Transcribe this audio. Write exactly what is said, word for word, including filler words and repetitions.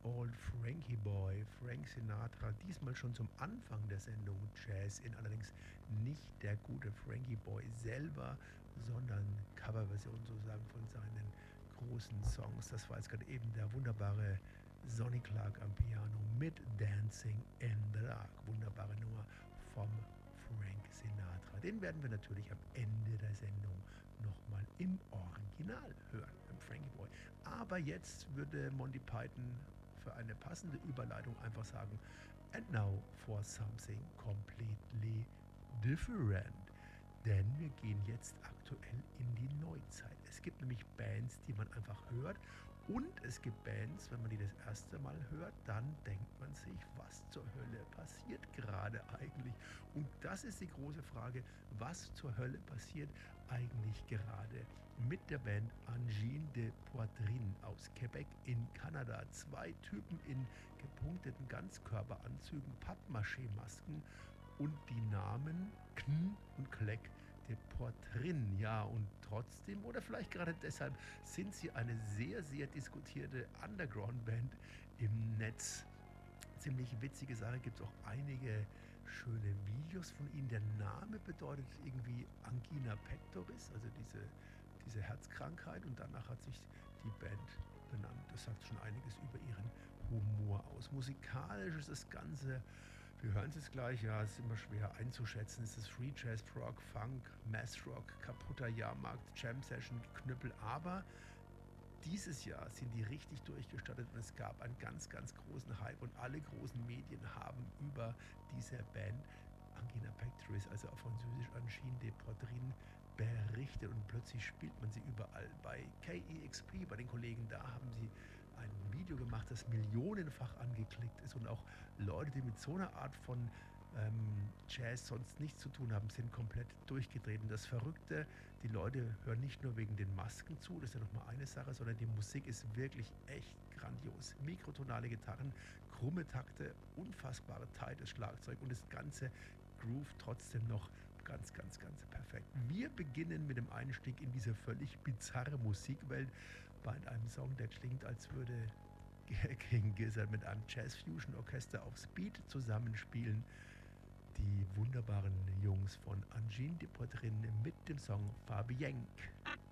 Old Frankie Boy, Frank Sinatra, diesmal schon zum Anfang der Sendung Jazz in, allerdings nicht der gute Frankie Boy selber, sondern Coverversion sozusagen von seinen großen Songs. Das war jetzt gerade eben der wunderbare Sonny Clark am Piano mit Dancing in the Dark. Wunderbare Nummer vom Frank Sinatra. Den werden wir natürlich am Ende der Sendung nochmal im Original hören, beim Frankie Boy. Aber jetzt würde Monty Python für eine passende Überleitung einfach sagen: And now for something completely different. Denn wir gehen jetzt aktuell in die Neuzeit. Es gibt nämlich Bands, die man einfach hört, und es gibt Bands, wenn man die das erste Mal hört, dann denkt man sich, was zur Hölle passiert gerade eigentlich? Und das ist die große Frage: Was zur Hölle passiert eigentlich gerade mit der Band Angine de Poitrine aus Quebec in Kanada? Zwei Typen in gepunkteten Ganzkörperanzügen, Pappmaché-Masken und die Namen Kn und Kleck de Poitrine. Ja, und trotzdem, oder vielleicht gerade deshalb, sind sie eine sehr, sehr diskutierte Underground-Band im Netz. Ziemlich witzige Sache, gibt es auch einige schöne Videos von ihnen. Der Name bedeutet irgendwie Angina pectoris, also diese, diese Herzkrankheit, und danach hat sich die Band benannt. Das sagt schon einiges über ihren Humor aus. Musikalisch ist das Ganze, wir hören es jetzt gleich, ja, es ist immer schwer einzuschätzen. Es ist Free Jazz, Prog, Funk, Math Rock, kaputter Jahrmarkt, Jam Session, Knüppel, aber dieses Jahr sind die richtig durchgestartet und es gab einen ganz, ganz großen Hype und alle großen Medien haben über diese Band Angina pectoris, also auf Französisch Angine de Poitrine, berichtet, und plötzlich spielt man sie überall. Bei K E X P, bei den Kollegen da, haben sie ein Video gemacht, das millionenfach angeklickt ist, und auch Leute, die mit so einer Art von ähm, Jazz sonst nichts zu tun haben, sind komplett durchgedreht. Und das Verrückte: Die Leute hören nicht nur wegen den Masken zu, das ist ja nochmal eine Sache, sondern die Musik ist wirklich echt grandios. Mikrotonale Gitarren, krumme Takte, unfassbare tightes Schlagzeug und das ganze Groove trotzdem noch ganz, ganz, ganz perfekt. Wir beginnen mit dem Einstieg in diese völlig bizarre Musikwelt bei einem Song, der klingt, als würde King Gizzard mit einem Jazz-Fusion-Orchester auf Speed zusammenspielen. Die wunderbaren Jungs von Angine de Poitrine mit dem Song Fabienque.